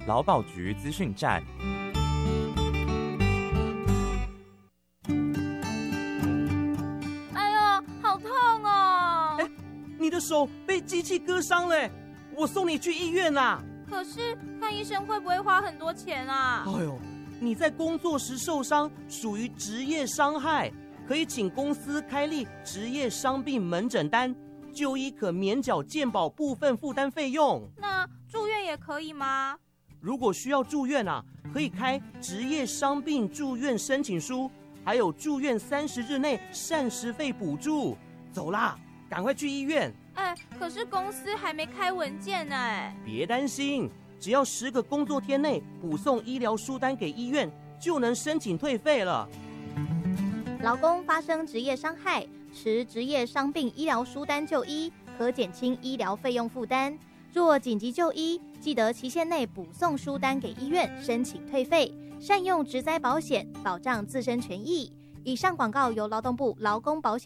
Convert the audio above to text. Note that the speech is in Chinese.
劳保局资讯站。 哎呦，好痛哦！ 你的手被机器割伤了，我送你去医院啦。 可是看医生会不会花很多钱啊？ 哎呦，你在工作时受伤属于职业伤害，可以请公司开立职业伤病门诊单，就医可免缴健保部分负担费用。 那住院也可以吗？ 如果需要住院可以开职业伤病住院申请书，还有住院30日内膳食费补助。走啦，赶快去医院。 可是公司还没开文件呢。 别担心，只要10个工作天内补送医疗书单给医院，就能申请退费了。 劳工发生职业伤害，持职业伤病医疗书单就医，可减轻医疗费用负担。若紧急就医，记得期限内补送书单给医院申请退费，善用职灾保险，保障自身权益。以上广告由劳动部劳工保险